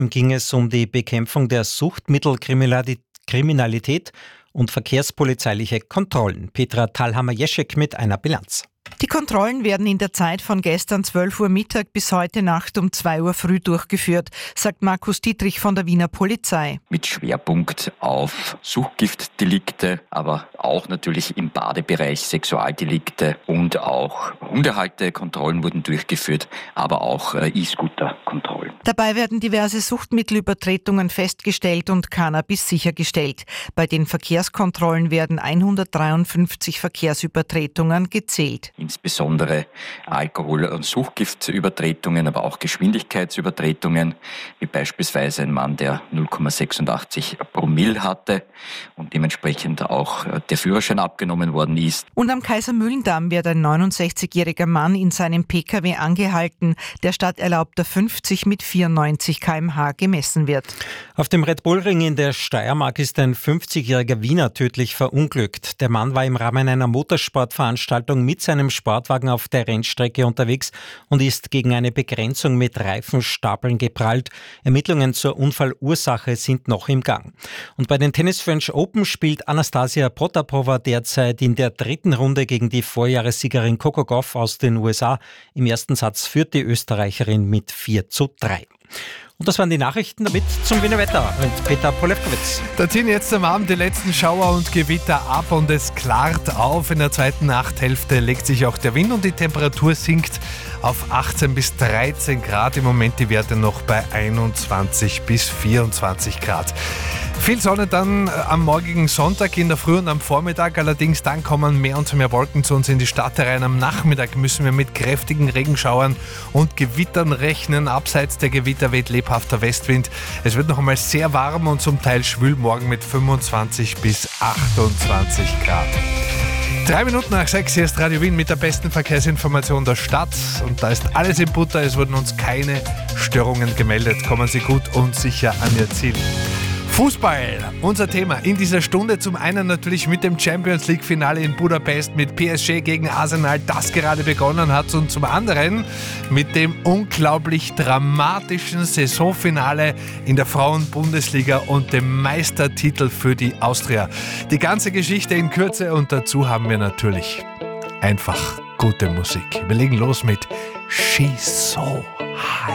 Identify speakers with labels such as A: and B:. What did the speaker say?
A: ging es um die Bekämpfung der Suchtmittelkriminalität und verkehrspolizeiliche Kontrollen. Petra Thalhammer-Jeschek mit einer Bilanz.
B: Die Kontrollen werden in der Zeit von gestern 12 Uhr Mittag bis heute Nacht um 2 Uhr früh durchgeführt, sagt Markus Dietrich von der Wiener Polizei.
C: Mit Schwerpunkt auf Suchtgiftdelikte, aber auch natürlich im Badebereich Sexualdelikte und auch Hundehaltekontrollen wurden durchgeführt, aber auch E-Scooter-Kontrollen.
B: Dabei werden diverse Suchtmittelübertretungen festgestellt und Cannabis sichergestellt. Bei den Verkehrskontrollen werden 153 Verkehrsübertretungen gezählt.
C: Insbesondere Alkohol- und Suchtgiftübertretungen, aber auch Geschwindigkeitsübertretungen, wie beispielsweise ein Mann, der 0,86 Promille hatte und dementsprechend auch der Führerschein abgenommen worden ist.
B: Und am Kaisermühlendamm wird ein 69-jähriger Mann in seinem Pkw angehalten, der statt erlaubter 50 mit 94 km/h gemessen wird.
A: Auf dem Red Bull Ring in der Steiermark ist ein 50-jähriger Wiener tödlich verunglückt. Der Mann war im Rahmen einer Motorsportveranstaltung mit seinem Sportwagen auf der Rennstrecke unterwegs und ist gegen eine Begrenzung mit Reifenstapeln geprallt. Ermittlungen zur Unfallursache sind noch im Gang. Und bei den Tennis French Open spielt Anastasia Potapova derzeit in der 3. Runde gegen die Vorjahressiegerin Coco Gauff aus den USA. Im ersten Satz führt die Österreicherin mit 4:3. Und das waren die Nachrichten, damit zum Wiener Wetter mit Peter Polewkowitz.
D: Da ziehen jetzt am Abend die letzten Schauer und Gewitter ab und es klart auf. In der zweiten Nachthälfte legt sich auch der Wind und die Temperatur sinkt auf 18 bis 13 Grad. Im Moment die Werte noch bei 21 bis 24 Grad. Viel Sonne dann am morgigen Sonntag in der Früh und am Vormittag. Allerdings dann kommen mehr und mehr Wolken zu uns in die Stadt herein. Am Nachmittag müssen wir mit kräftigen Regenschauern und Gewittern rechnen. Abseits der Gewitter weht lebhafter Westwind. Es wird noch einmal sehr warm und zum Teil schwül morgen mit 25 bis 28 Grad. 3 Minuten nach 6, hier ist Radio Wien mit der besten Verkehrsinformation der Stadt. Und da ist alles in Butter. Es wurden uns keine Störungen gemeldet. Kommen Sie gut und sicher an Ihr Ziel. Fußball, unser Thema in dieser Stunde. Zum einen natürlich mit dem Champions-League-Finale in Budapest mit PSG gegen Arsenal, das gerade begonnen hat. Und zum anderen mit dem unglaublich dramatischen Saisonfinale in der Frauen-Bundesliga und dem Meistertitel für die Austria. Die ganze Geschichte in Kürze und dazu haben wir natürlich einfach gute Musik. Wir legen los mit She's So High.